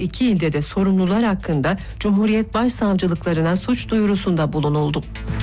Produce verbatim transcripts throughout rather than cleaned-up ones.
iki ilde de sorumlular hakkında Cumhuriyet Başsavcılıklarına suç duyurusunda bulunuldu.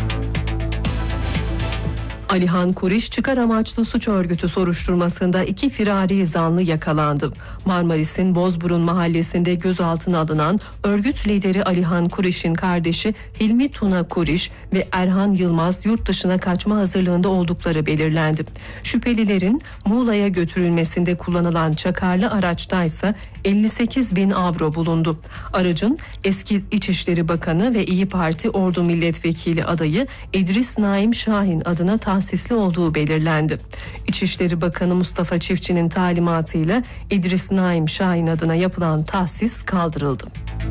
Alihan Kuriş çıkar amaçlı suç örgütü soruşturmasında iki firari zanlı yakalandı. Marmaris'in Bozburun mahallesinde gözaltına alınan örgüt lideri Alihan Kuriş'in kardeşi Hilmi Tuna Kuriş ve Erhan Yılmaz yurt dışına kaçma hazırlığında oldukları belirlendi. Şüphelilerin Muğla'ya götürülmesinde kullanılan çakarlı araçtaysa elli sekiz bin avro bulundu. Aracın eski İçişleri Bakanı ve İyi Parti Ordu Milletvekili adayı İdris Naim Şahin adına tahsisli olduğu belirlendi. İçişleri Bakanı Mustafa Çiftçi'nin talimatıyla İdris Naim Şahin adına yapılan tahsis kaldırıldı.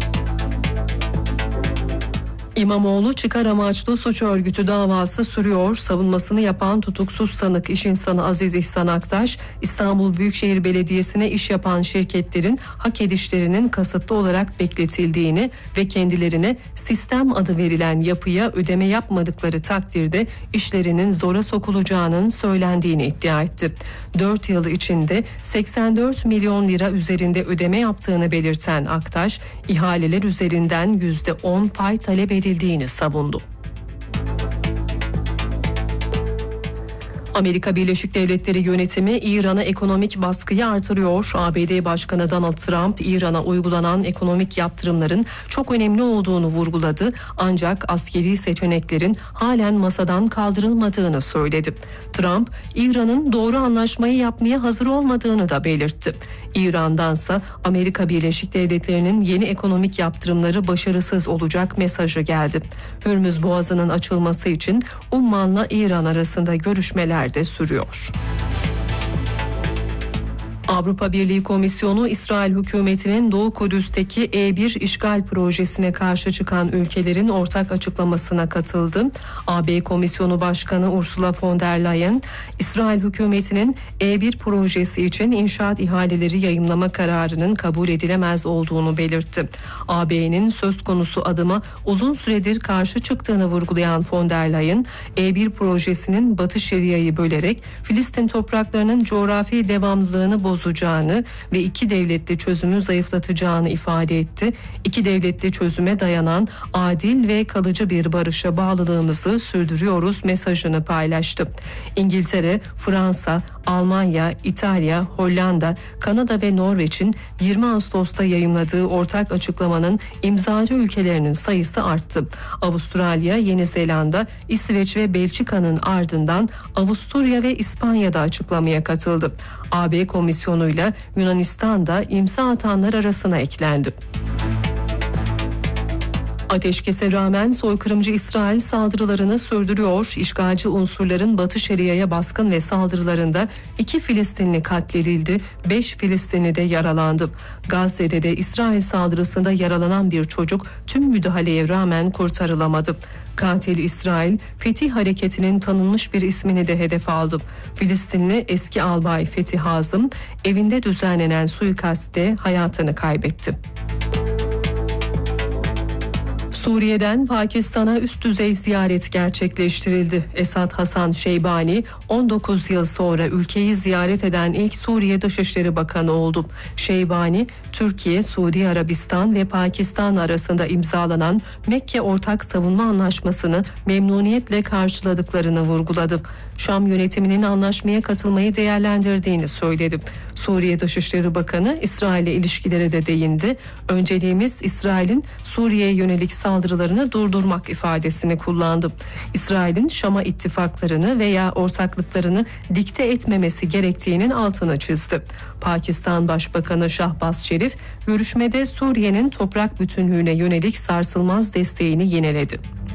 İmamoğlu çıkar amaçlı suç örgütü davası sürüyor. Savunmasını yapan tutuksuz sanık iş insanı Aziz İhsan Aktaş, İstanbul Büyükşehir Belediyesi'ne iş yapan şirketlerin hak edişlerinin kasıtlı olarak bekletildiğini ve kendilerine sistem adı verilen yapıya ödeme yapmadıkları takdirde işlerinin zora sokulacağının söylendiğini iddia etti. dört yıl içinde seksen dört milyon lira üzerinde ödeme yaptığını belirten Aktaş, ihaleler üzerinden yüzde on pay talep edildiğini savundu. Amerika Birleşik Devletleri yönetimi İran'a ekonomik baskıyı artırıyor. A B D Başkanı Donald Trump, İran'a uygulanan ekonomik yaptırımların çok önemli olduğunu vurguladı. Ancak askeri seçeneklerin halen masadan kaldırılmadığını söyledi. Trump, İran'ın doğru anlaşmayı yapmaya hazır olmadığını da belirtti. İran'dansa Amerika Birleşik Devletleri'nin yeni ekonomik yaptırımları başarısız olacak mesajı geldi. Hürmüz Boğazı'nın açılması için Umman'la İran arasında görüşmeler de sürüyor. Avrupa Birliği Komisyonu, İsrail hükümetinin Doğu Kudüs'teki E bir işgal projesine karşı çıkan ülkelerin ortak açıklamasına katıldı. A B Komisyonu Başkanı Ursula von der Leyen, İsrail hükümetinin E bir projesi için inşaat ihaleleri yayımlama kararının kabul edilemez olduğunu belirtti. A B'nin söz konusu adıma uzun süredir karşı çıktığını vurgulayan von der Leyen, E bir projesinin Batı Şeria'yı bölerek Filistin topraklarının coğrafi devamlılığını bozacağını ve iki devletli çözümü zayıflatacağını ifade etti. İki devletli çözüme dayanan adil ve kalıcı bir barışa bağlılığımızı sürdürüyoruz mesajını paylaştı. İngiltere, Fransa, Almanya, İtalya, Hollanda, Kanada ve Norveç'in yirmi Ağustos'ta yayımladığı ortak açıklamanın imzacı ülkelerinin sayısı arttı. Avustralya, Yeni Zelanda, İsveç ve Belçika'nın ardından Avusturya ve İspanya'da açıklamaya katıldı. A B Komisyonu'yla Yunanistan da imza atanlar arasına eklendi. Ateşkese rağmen soykırımcı İsrail saldırılarını sürdürüyor. İşgalci unsurların Batı Şeria'ya baskın ve saldırılarında iki Filistinli katledildi, beş Filistinli de yaralandı. Gazze'de de İsrail saldırısında yaralanan bir çocuk tüm müdahaleye rağmen kurtarılamadı. Katil İsrail, Fetih Hareketi'nin tanınmış bir ismini de hedef aldı. Filistinli eski albay Fethi Hazım, evinde düzenlenen suikastte hayatını kaybetti. Suriye'den Pakistan'a üst düzey ziyaret gerçekleştirildi. Esad Hasan Şeybani on dokuz yıl sonra ülkeyi ziyaret eden ilk Suriye Dışişleri Bakanı oldu. Şeybani, Türkiye, Suudi Arabistan ve Pakistan arasında imzalanan Mekke Ortak Savunma Anlaşması'nı memnuniyetle karşıladıklarını vurguladı. Şam yönetiminin anlaşmaya katılmayı değerlendirdiğini söyledi. Suriye Dışişleri Bakanı İsrail'le ilişkilere de değindi. Önceliğimiz İsrail'in Suriye'ye yönelik saldırılarını durdurmak ifadesini kullandı. İsrail'in Şam'a ittifaklarını veya ortaklıklarını dikte etmemesi gerektiğinin altını çizdi. Pakistan Başbakanı Şahbaz Şerif görüşmede Suriye'nin toprak bütünlüğüne yönelik sarsılmaz desteğini yineledi.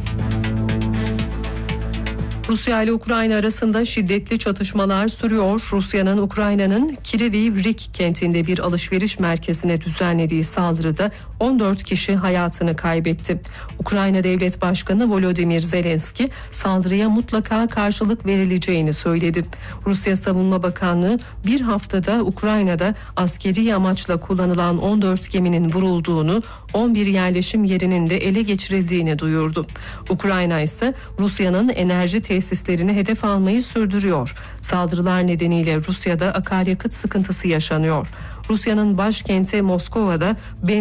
Rusya ile Ukrayna arasında şiddetli çatışmalar sürüyor. Rusya'nın Ukrayna'nın Kryvyi kentinde bir alışveriş merkezine düzenlediği saldırıda on dört kişi hayatını kaybetti. Ukrayna Devlet Başkanı Volodymyr Zelenski saldırıya mutlaka karşılık verileceğini söyledi. Rusya Savunma Bakanlığı bir haftada Ukrayna'da askeri amaçla kullanılan on dört geminin vurulduğunu, on bir yerleşim yerinin de ele geçirildiğini duyurdu. Ukrayna ise Rusya'nın enerji tesislerini hedef almayı sürdürüyor. Saldırılar nedeniyle Rusya'da akaryakıt sıkıntısı yaşanıyor. Rusya'nın başkenti Moskova'da benzin